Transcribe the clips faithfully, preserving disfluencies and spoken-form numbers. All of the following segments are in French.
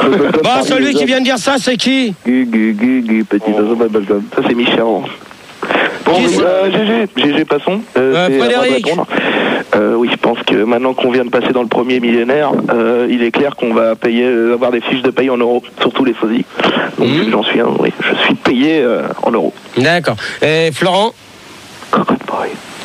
Bon, celui qui vient de dire ça, c'est qui? Gu, gu, gu, gu, petit oiseau, bubblegum. Ça, c'est Michel. Bon, Qui oui, c'est euh, G G, G G, passons. Euh, Euh, c'est Frédéric. à moi de répondre. Euh, oui, je pense que maintenant qu'on vient de passer dans le premier millénaire, euh, il est clair qu'on va payer, euh, avoir des fiches de paye en euros, surtout les sosies. Donc, Mmh. vu que j'en suis un, oui, je suis payé euh, en euros. D'accord. Et Florent? Cocotte boy.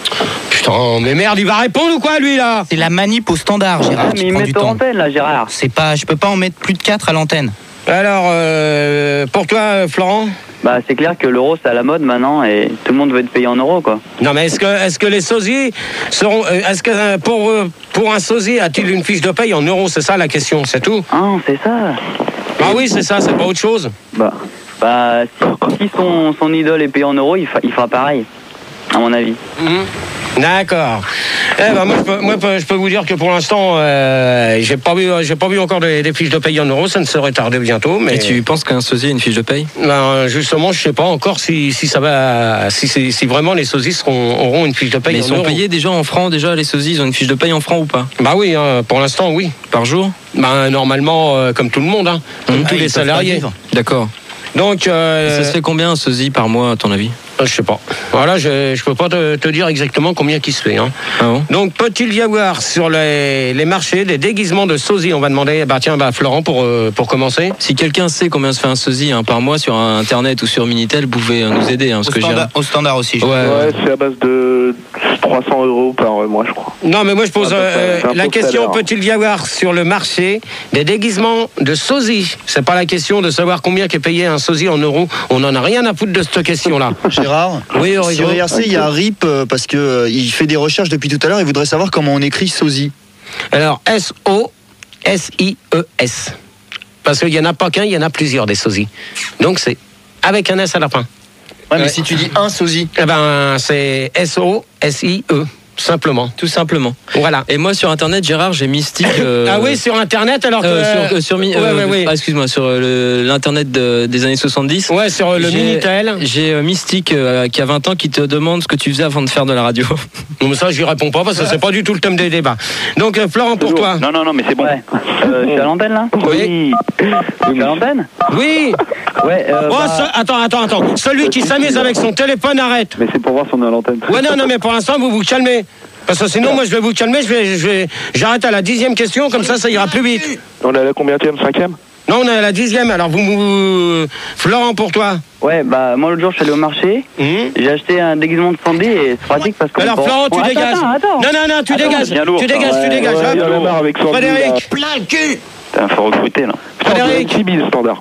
Putain, mais merde, il va répondre ou quoi, lui, là? C'est la manip au standard, Gérard. Ah, qui mais il prend met du ton temps. antenne, là, Gérard. C'est pas, je peux pas en mettre plus de quatre à l'antenne. Alors, euh, pour toi, Florent? Bah, c'est clair que l'euro, c'est à la mode maintenant et tout le monde veut être payé en euros, quoi. Non, mais est-ce que, est-ce que les sosies seront... euh, Est-ce que euh, pour, euh, pour un sosie, a-t-il une fiche de paye en euros? C'est ça la question, c'est tout? Ah, c'est ça. Ah oui, c'est ça, c'est pas autre chose. Bah, bah si, si son, son idole est payé en euros, il, fa- il fera pareil, à mon avis. Mhm. D'accord. Eh ben, moi, je peux, moi, je peux vous dire que pour l'instant, euh, j'ai pas vu, j'ai pas vu encore des, des fiches de paye en euros. Ça ne serait tardé bientôt. Mais Et tu penses qu'un sosie a une fiche de paye? ben, justement, je sais pas encore si, si ça va, si, si, si vraiment les sosies seront, auront une fiche de paye Mais en ils sont euros. payés déjà en francs, déjà les sosies, ils ont une fiche de paye en francs ou pas? Bah oui, hein, pour l'instant, oui. Par jour? Ben, normalement, euh, comme tout le monde, hein, comme Ah, tous ils les peuvent pas salariés. vivre. D'accord. Donc, euh, Ça se fait combien un sosie par mois à ton avis? je sais pas. Voilà, je, je peux pas te, te dire exactement combien qui se fait. Hein. Ah bon? Donc, peut-il y avoir sur les, les marchés des déguisements de sosie? On va demander, bah tiens, bah Florent pour, euh, pour commencer. Si quelqu'un sait combien se fait un sosie hein, par mois sur internet ou sur Minitel, vous pouvez euh, nous aider. Hein, parce Au que j'ai standard, un- au standard aussi. je Ouais, Ouais, c'est à base de trois cents euros par mois, je crois. Non, mais moi je pose Ah, bah, euh, c'est un la faux question, salaire. peut-il y avoir sur le marché des déguisements de sosie? C'est pas la question de savoir combien est payé un sosie en euros. On en a rien à foutre de cette question-là. Gérard, Oui, Origo. sur I R C, il y a R I P euh, parce que euh, il fait des recherches depuis tout à l'heure. Il voudrait savoir comment on écrit sosie. Alors, S O S I E S. Parce qu'il n'y en a pas qu'un, il y en a plusieurs des sosies. Donc c'est avec un S à la fin. Ouais, mais Ouais. si tu dis un sosie. Eh ben, c'est S O S I E, simplement. tout simplement. Voilà. Et moi sur internet, Gérard, j'ai Mystique. euh, Ah oui, sur Internet, alors que... euh, sur, euh, sur Mi- Ouais, euh, ouais, ouais. ah, excuse-moi, sur euh, le- l'internet de- des années soixante-dix. Ouais, sur le J'ai- Minitel. J'ai euh, Mystique euh, qui a vingt ans qui te demande ce que tu faisais avant de faire de la radio. Non, mais ça, j'y réponds pas parce que c'est pas du tout le thème des débats. Donc, euh, Florent, pour toi. Non, non, non, mais c'est bon. Ouais. Euh, je suis à l'antenne, là? Oui. Je suis à l'antenne? Oui. Ouais, euh, Oh, bah, ce- attends, attends, attends. Celui qui s'amuse avec son téléphone, arrête. Mais c'est pour voir si on est à l'antenne. Ouais, non, non, mais pour l'instant, vous vous calmez. Parce que sinon, moi, je vais vous calmer. Je vais, je vais, j'arrête à la dixième question, comme ça, ça ira plus vite. On est à la combienième, cinquième? Non, on est à la dixième. Alors, vous, vous... Florent, pour toi. ouais, bah, moi, l'autre jour, je suis allé au marché. Hum. J'ai acheté un déguisement de Sandy et c'est pratique parce que... Alors, bon- Florent, tu Bon, attends, dégages. Attends, attends. Non, non, non, tu Attends, dégages. bien lourd, Tu ça. dégages, tu dégages. Ouais, Hop. il y en a marre avec Sandy, Frédéric. Plein le cul. Putain, faut recruter, là. Frédéric. Tibi, le standard.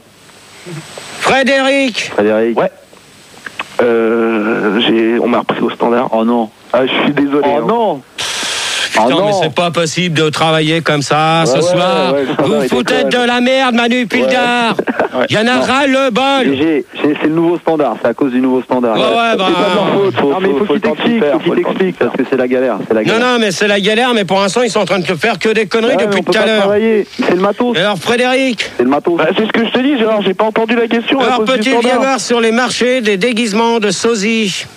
Frédéric. Frédéric. Ouais. Euh, j'ai, on m'a repris au standard. Oh non. Ah, je suis désolé. Oh hein. non. Putain, non. mais c'est pas possible de travailler comme ça Ouais, ce ouais, soir. ouais, ça va, vous il foutez déconne. de la merde, Manu Pildar. Il y en a ras le bol. J'ai, j'ai- c'est le nouveau standard, c'est à cause du nouveau standard. Ouais, ouais, bah, c'est pas de leur faute, faut, Non, mais il faut faut qu'il le temps de t'explique, faire, faut qu'il le temps de t'explique, faire. parce que c'est la galère, c'est la Non, galère. non, mais c'est la galère, mais pour l'instant, ils sont en train de te faire que des conneries Ouais, mais depuis on peut tout à pas l'heure. travailler, c'est le matos. Et alors, Frédéric, C'est le matos. Bah, c'est ce que je te dis, Gérard, j'ai pas entendu la question. à alors cause du peut-il y standard. avoir sur les marchés des déguisements de sosie?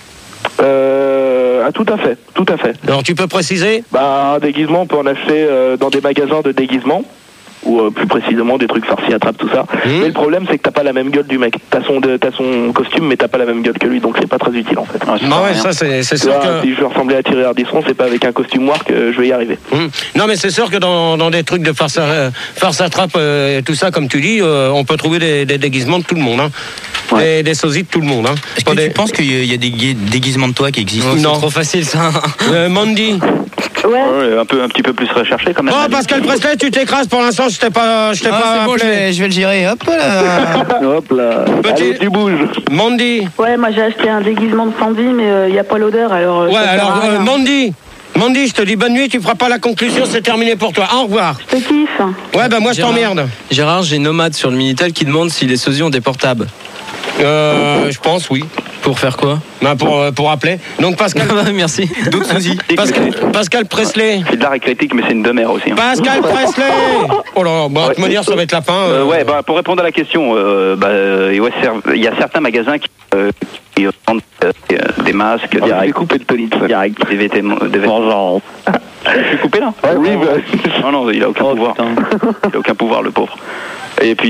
Euh, ah, tout à fait, tout à fait. Alors, tu peux préciser? Bah, un déguisement, on peut en acheter euh, dans des magasins de déguisement. Ou euh, plus précisément des trucs farcis à trappe, tout ça. Mmh. Mais le problème, c'est que t'as pas la même gueule du mec. T'as son, de- t'as son costume, mais t'as pas la même gueule que lui, donc c'est pas très utile en fait. Ouais, ça Bah sert à ouais, rien. ça, c'est c'est Tu sûr vois, que... Si je veux ressembler à Thierry Ardisson, c'est pas avec un costume noir que je vais y arriver. Hum. Non, mais c'est sûr que dans, dans des trucs de farce à, euh, farce à trappe euh, et tout ça, comme tu dis, euh, on peut trouver des, des déguisements de tout le monde. Hein. Ouais. Des, des sosies de tout le monde. Hein. Est-ce Pas que des- tu penses qu'il y a des gai- déguisements de toi qui existent? Non. C'est trop facile ça. Euh, Mandy. Ouais. Ouais, un, peu, un petit peu plus recherché quand même. Oh, Pascal Presley, tu t'écrases pour l'instant, je t'ai pas, je t'ai Ah, pas c'est bon, je appelé. vais, je vais le gérer. Hop là. Hop là. Petit- Allez, tu bouges. Mandy. Ouais, moi j'ai acheté un déguisement de Sandy, mais il n'y a pas l'odeur, alors. euh, Ouais, ça sert alors, à euh, rien. Mandy. Mandy, je te dis bonne nuit, tu feras pas la conclusion, c'est terminé pour toi. Au revoir. Je te kiffe. Ouais, bah moi je Gérard. t'emmerde. Gérard, j'ai Nomade sur le Minitel qui demande si les sosies ont des portables. Euh, je pense, oui. Pour faire quoi? Bah, pour, euh, pour appeler. Donc Pascal, Merci. D'autres sosies. Pascal, Pascal Presley. C'est de l'art critique, mais c'est une demeure aussi. hein. Pascal Presley. Oh là là, bon, de toute manière, ça va être la fin. Euh, euh. ouais, bah, pour répondre à la question, euh, bah, euh, ouais, c'est- il y a certains magasins qui, euh, qui vendent euh, des masques, Ah, j'ai direct, coupé le tonite. direct, des vêtements. Des vêtements. Je suis coupé là Ouais, oui, bah, Non, non, il a aucun Oh, pouvoir. putain. Il a aucun pouvoir, le pauvre. Et puis